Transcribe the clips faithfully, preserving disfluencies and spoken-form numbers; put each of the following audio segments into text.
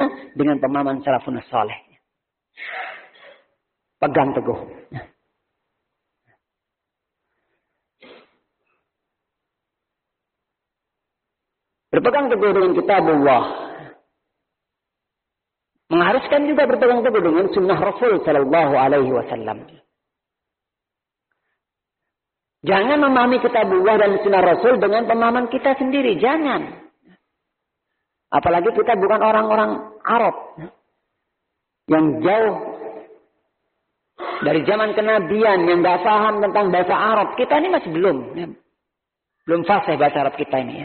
dengan pemahaman salafun saleh. Pegang teguh. Berpegang teguh dengan kitabullah. Mengharuskan juga berpegang teguh dengan sunnah Rasul sallallahu alaihi wasallam. Jangan memahami kitabullah dan sunnah Rasul dengan pemahaman kita sendiri. Jangan. Apalagi kita bukan orang-orang Arab. Yang jauh dari zaman kenabian. Yang gak paham tentang bahasa Arab. Kita ini masih belum. Ya. Belum fasih bahasa Arab kita ini ya.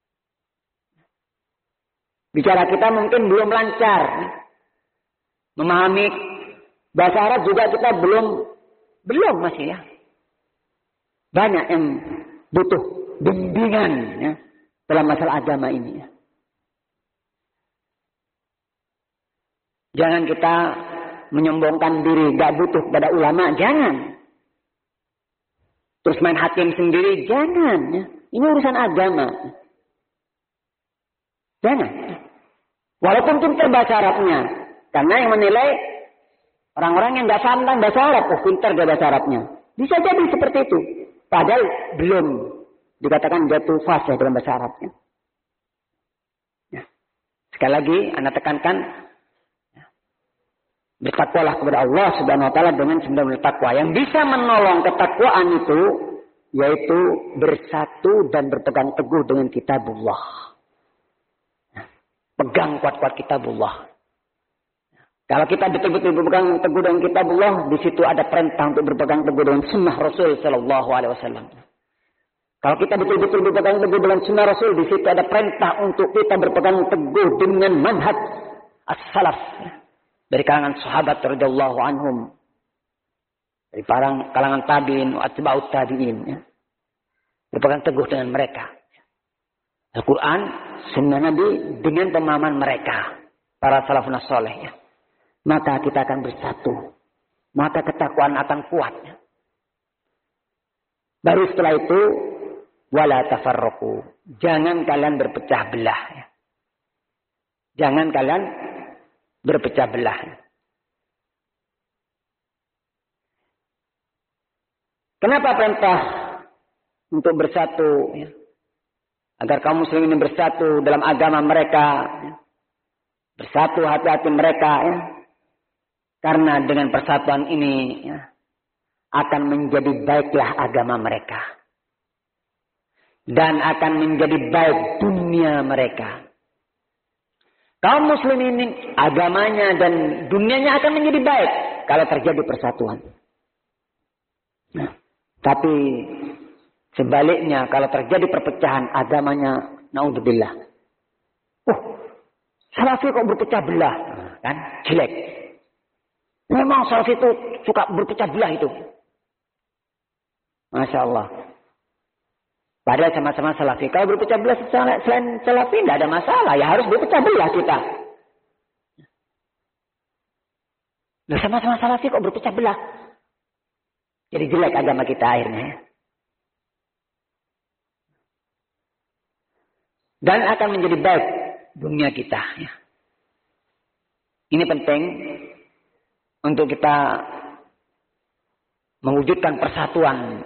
Bicara kita mungkin belum lancar. Memahami bahasa Arab juga kita belum. Belum masih ya. Banyak yang butuh bimbingan ya, dalam masalah agama ini. Ya. Jangan kita menyombongkan diri, gak butuh pada ulama, jangan. Terus main hakim sendiri, jangan. Ya. Ini urusan agama. Jangan. Walaupun pintar bahasa Arabnya, karena yang menilai orang-orang yang gak paham tentang bahasa Arab, oh pintar gak bahasa Arabnya. Bisa jadi seperti itu. Padahal belum dikatakan jatuh fasih dalam bahasa Arabnya. Ya. Sekali lagi, Anda tekankan, ya. Bertakwalah kepada Allah Subhanahu Wa Taala dengan sebenar-benar takwa. Yang bisa menolong ketakwaan itu, yaitu bersatu dan berpegang teguh dengan kitabullah. Ya. Pegang kuat-kuat kitabullah. Kalau kita betul-betul berpegang teguh dengan kitabullah, di situ ada perintah untuk berpegang teguh dengan sunnah Rasul sallallahu alaihi wasallam. Kalau kita betul-betul berpegang teguh dengan sunnah Rasul, di situ ada perintah untuk kita berpegang teguh dengan manhaj as-salaf dari kalangan sahabat radhiyallahu anhum, dari para kalangan tabi'in, atba'ut tabi'in. Ya. Berpegang teguh dengan mereka. Al-Quran, sunnah Nabi dengan pemahaman mereka, para salafun saleh. Ya. Maka kita akan bersatu. Maka ketakwaan akan kuat. Baru setelah itu, wala tafarraqu. Jangan kalian berpecah belah. Jangan kalian berpecah belah. Kenapa perintah untuk bersatu? Agar kaum muslimin bersatu dalam agama mereka. Bersatu hati-hati mereka. Ya. Karena dengan persatuan ini ya, akan menjadi baiklah agama mereka. Dan akan menjadi baik dunia mereka. Kaum muslimin agamanya dan dunianya akan menjadi baik kalau terjadi persatuan. Nah, tapi sebaliknya kalau terjadi perpecahan agamanya, naudzubillah. Oh, salafi kok berpecah belah, kan? Jelek. Memang salafi itu suka berpecah belah itu. Masya Allah. Padahal sama-sama salafi. Kalau berpecah belah selain salafi tidak ada masalah. Ya harus berpecah belah kita. Nah, sama-sama salafi kok berpecah belah. Jadi jelek agama kita akhirnya. Dan akan menjadi baik dunia kita. Ini penting. Untuk kita mewujudkan persatuan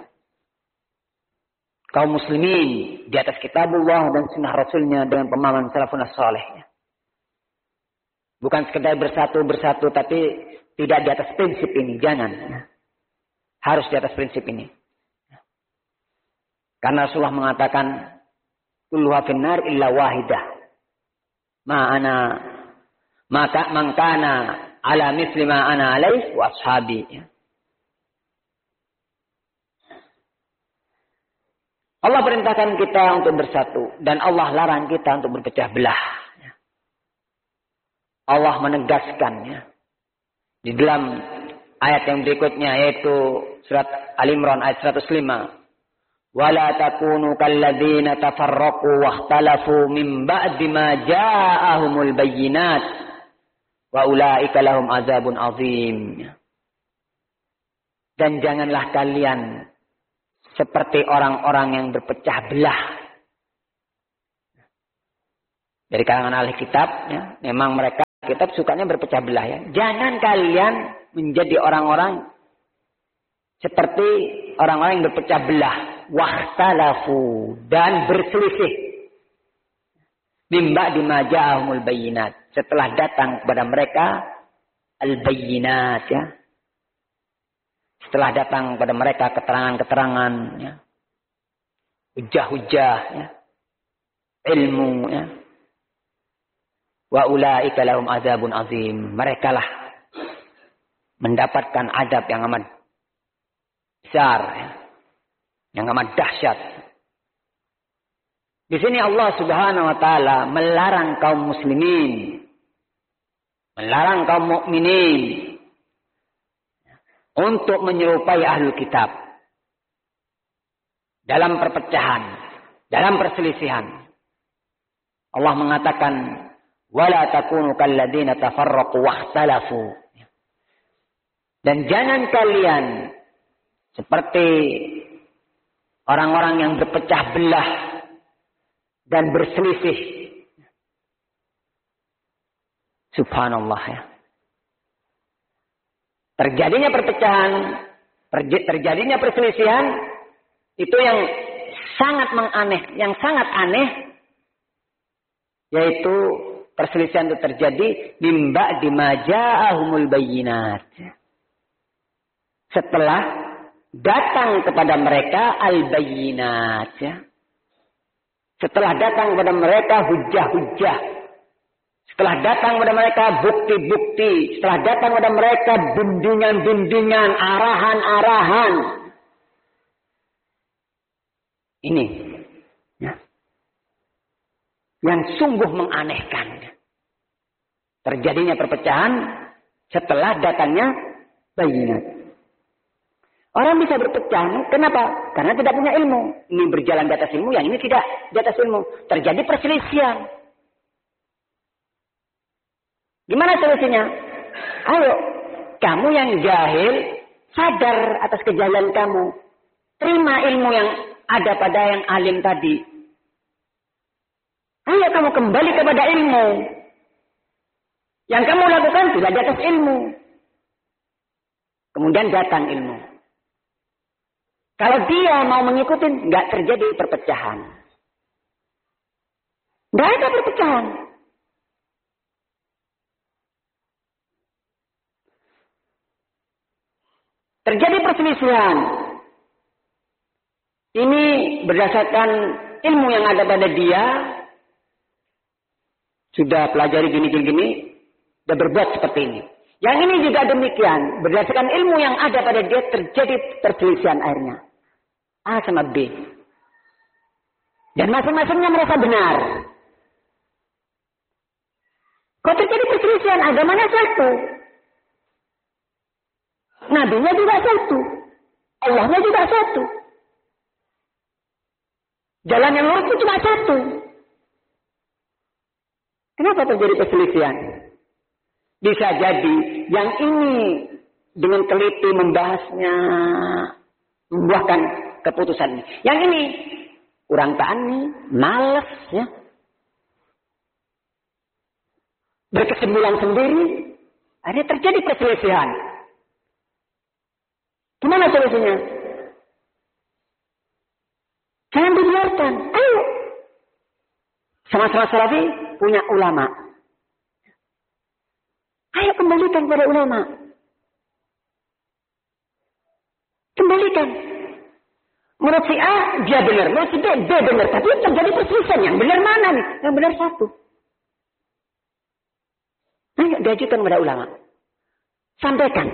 kaum muslimin di atas kitabullah dan sunnah Rasulnya dengan pemahaman salafun saleh. Bukan sekedar bersatu-bersatu tapi tidak di atas prinsip ini. Jangan. Harus di atas prinsip ini. Karena Rasulullah mengatakan kulluha finnar illa wahidah. Ma'ana maka mangkana ala misli ma ana alaih wa ashabi. Allah perintahkan kita untuk bersatu dan Allah larang kita untuk berpecah belah. Allah menegaskan ya, di dalam ayat yang berikutnya yaitu surat Al-Imran ayat seratus lima. Wala takunu kalladzina tafarraqu wahtalafu min ba'di ma ja'ahumul bayyinat. Wa ulaika lahum azabun azim. Dan janganlah kalian seperti orang-orang yang berpecah belah. Dari kalangan ahli kitab, ya, memang mereka kitab sukanya berpecah belah ya. Jangan kalian menjadi orang-orang seperti orang-orang yang berpecah belah. Wahtalafu. Dan berselisih. Mimba dimaja'ahumul bayinat. Setelah datang kepada mereka al-bayinat ya. Setelah datang kepada mereka keterangan-keterangan ya. Hujah-hujah ya. Ilmu ya. Wa ulaika lahum adzabun azim. Mereka lah mendapatkan adab yang amat besar ya. Yang amat dahsyat. Di sini Allah Subhanahu wa taala melarang kaum muslimin, melarang kaum mukminin untuk menyerupai ahlul kitab dalam perpecahan, dalam perselisihan. Allah mengatakan wala takunu kalladzina tafarraqu wakhtalafu. Dan jangan kalian seperti orang-orang yang berpecah belah dan berselisih. Subhanallah ya. Terjadinya perpecahan, terjadinya perselisihan itu yang sangat menganeh, yang sangat aneh yaitu perselisihan itu terjadi mimba dimaja'ahumul bayyinat. Setelah datang kepada mereka al-bayyinat ya. Setelah datang kepada mereka hujah-hujah. Setelah datang kepada mereka bukti-bukti. Setelah datang kepada mereka bimbingan-bimbingan, arahan-arahan. Ini ya. Yang sungguh menganehkan. Terjadinya perpecahan setelah datangnya bayinat. Orang bisa berpecah. Kenapa? Karena tidak punya ilmu. Ini berjalan di atas ilmu, yang ini tidak di atas ilmu. Terjadi perselisihan. Gimana solusinya? Ayo, kamu yang jahil, sadar atas kejahilan kamu. Terima ilmu yang ada pada yang alim tadi. Ayo kamu kembali kepada ilmu. Yang kamu lakukan tidak di atas ilmu. Kemudian datang ilmu. Kalau dia mau mengikuti, nggak terjadi perpecahan. Nggak ada perpecahan. Terjadi perselisihan. Ini berdasarkan ilmu yang ada pada dia. Sudah pelajari gini-gini, sudah berbuat seperti ini. Yang ini juga demikian. Berdasarkan ilmu yang ada pada dia terjadi perselisihan akhirnya. A sama B. Dan masing-masingnya merasa benar. Kok terjadi perselisihan? Agamanya satu. Nabinya juga satu. Allahnya juga satu. Jalan yang lurus itu cuma satu. Kenapa terjadi perselisihan? Bisa jadi yang ini dengan teliti membahasnya, membuahkan keputusan. Yang ini kurang tani, malas ya. Berkesimpulan sendiri, akhirnya terjadi perselisihan. Gimana solusinya? Jangan dibiarkan. Ayo. Sama-sama salafi punya ulama. Ayo kembalikan kepada ulama. Kembalikan. Menurut si A, dia benar. Menurut si B, B benar. Tapi terjadi perselisihan. Yang benar mana nih? Yang benar satu. Ayo diajukan kepada ulama. Sampaikan.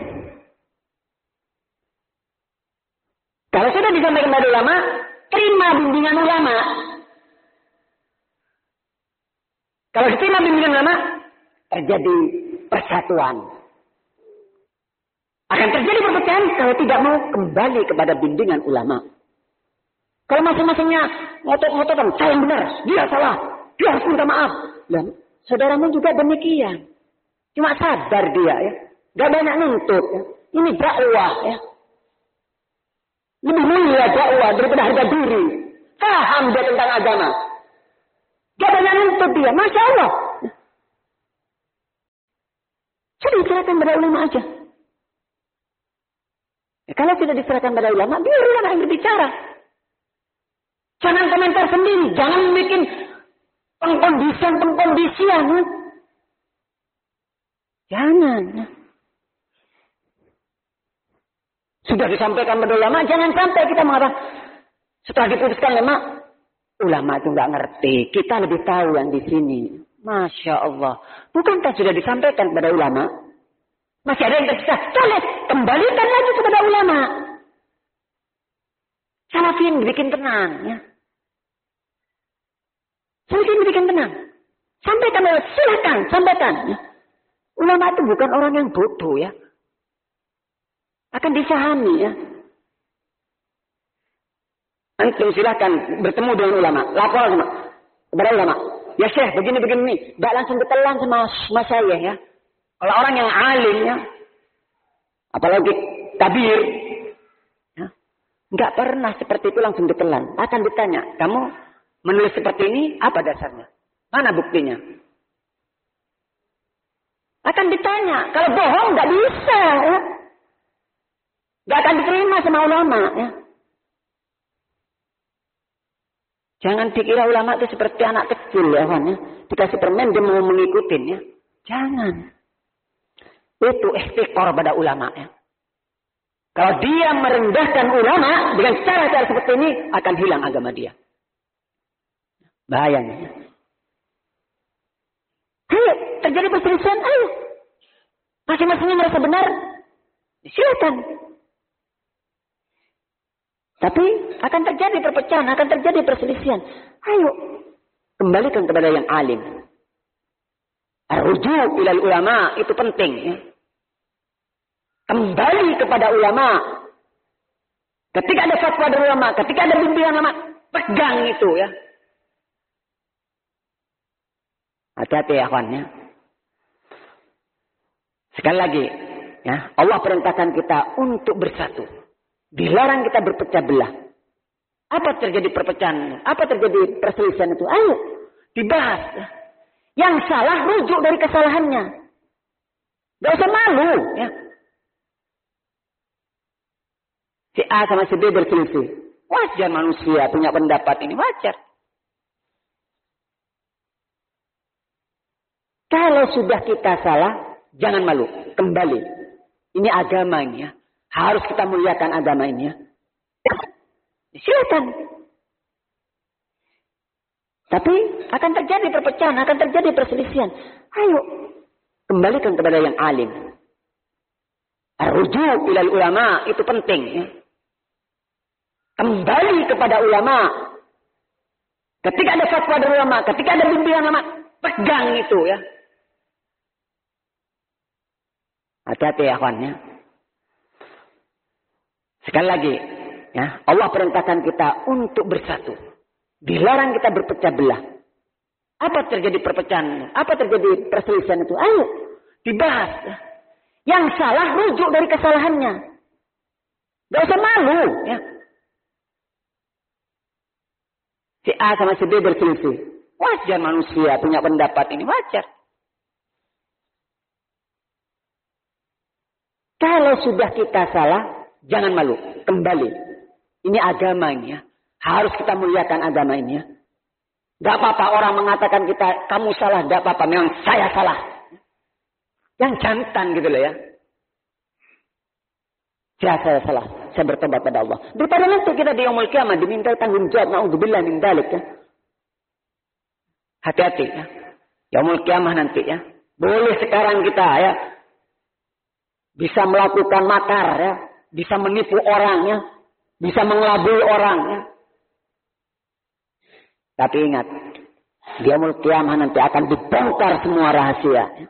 Kalau sudah disampaikan kepada ulama, terima bimbingan ulama. Kalau diterima bimbingan ulama, terjadi persatuan. Akan terjadi perpecahan kalau tidak mau kembali kepada bimbingan ulama. Kalau masing-masingnya ngotot-ngototan, saya yang benar, dia salah, dia harus minta maaf. Dan saudaramu juga demikian. Cuma sadar dia ya. Gak banyak nuntut ya. Ini dakwah ya. Lebih mulia dakwah daripada harga diri. Paham dia tentang agama. Gak banyak nuntut dia. Masya Allah. Sudah diserahkan pada ulama aja. Ya, kalau tidak diserahkan pada ulama, biar ulama yang berbicara. Jangan komentar sendiri, jangan bikin pengkondisian-pengkondisian. Ya. Jangan. Ya. Sudah disampaikan pada ulama, jangan sampai kita mengatakan, setelah diputuskan ulama, ulama itu nggak ngerti, kita lebih tahu yang di sini. Masya Allah. Bukankah sudah disampaikan kepada ulama? Masih ada yang tersisa. Boleh, kembalikan lagi kepada ulama. Salafin dibikin tenang. Ya. Salafin dibikin tenang. Sampaikan, silakan, sampaikan. Ya. Ulama itu bukan orang yang bodoh ya. Akan difahami ya. Antum silakan bertemu dengan ulama. Lapor sama kepada ulama. Ya Syekh, begini-begini. Tidak langsung ditelan sama, sama saya ya. Kalau orang yang alim ya. Apalagi kabir. Ya, nggak pernah seperti itu langsung ditelan. Akan ditanya, kamu menulis seperti ini, apa dasarnya? Mana buktinya? Akan ditanya. Kalau bohong nggak bisa ya. Nggak akan diterima sama ulama ya. Jangan dikira ulama itu seperti anak kecil ya, kan ya. Dikasih permen dia mau mengikutin ya. Jangan. Itu ihtiqar pada ulama ya. Kalau dia merendahkan ulama dengan cara-cara seperti ini akan hilang agama dia. Bahayanya. Ayo, terjadi perselisihan, ayo. Masing-masingnya merasa benar. Silakan. Tapi akan terjadi perpecahan, akan terjadi perselisihan. Ayo, kembalikan kepada yang alim. Ar-ruju' ilal ulama, itu penting. Ya. Kembali kepada ulama. Ketika ada fatwa dari ulama, ketika ada bimbingan ulama, pegang itu ya. Hati-hati ya kawan ya. Sekali lagi, ya, Allah perintahkan kita untuk bersatu. Dilarang kita berpecah belah. Apa terjadi perpecahan? Apa terjadi perselisihan itu? Ayo, dibahas. Ya. Yang salah rujuk dari kesalahannya. Gak usah malu. Ya. Si A sama si B berselisih. Wajar manusia punya pendapat ini. Wajar. Kalau sudah kita salah, jangan malu. Kembali. Ini agama ini ya. Harus kita muliakan agama ini ya. Silakan. Tapi akan terjadi perpecahan, akan terjadi perselisihan. Ayo, kembalikan kepada yang alim. Ar-ruju' ilal ulama, itu penting ya. Kembali kepada ulama. Ketika ada fatwa dari ulama, ketika ada bimbingan ulama, pegang itu ya. Hati-hati ya kawan ya. Sekali lagi, ya, Allah perintahkan kita untuk bersatu. Dilarang kita berpecah belah. Apa terjadi perpecahan? Apa terjadi perselisihan itu? Ayo, dibahas. Ya. Yang salah rujuk dari kesalahannya. Gak usah malu. Ya. Si A sama si B berselisih. Wajar manusia punya pendapat ini. Wajar. Kalau sudah kita salah, jangan malu, kembali. Ini agama ini ya. Harus kita muliakan agama ini ya. Gak apa-apa orang mengatakan kita, kamu salah, gak apa-apa. Memang saya salah. Yang jantan gitu loh ya. Ya saya salah. Saya bertobat pada Allah. Daripada nanti kita di yaumul qiyamah diminta tanggung jawab. Na'udzubillah min dzalik ya. Hati-hati ya. Yaumul qiyamah nanti ya. Boleh sekarang kita ya. Bisa melakukan makar ya. Bisa menipu orang ya. Bisa mengelabui orang ya. Tapi ingat. Di yaumul qiyamah nanti akan dibongkar semua rahasia ya.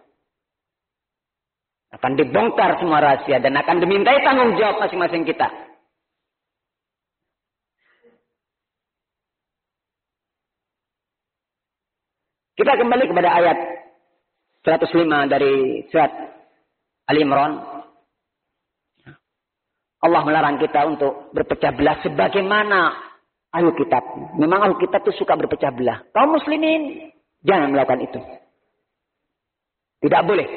Akan dibongkar semua rahasia. Dan akan dimintai tanggung jawab masing-masing kita. Kita kembali kepada ayat seratus lima dari surat Al-Imran. Allah melarang kita untuk berpecah belah sebagaimana ahli kitab. Memang ahli kitab itu suka berpecah belah. Kaum muslimin jangan melakukan itu. Tidak boleh.